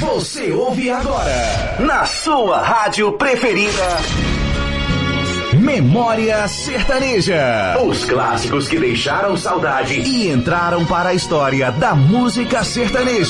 Você ouve agora, na sua rádio preferida, Memória Sertaneja. Os clássicos que deixaram saudade e entraram para a história da música sertaneja.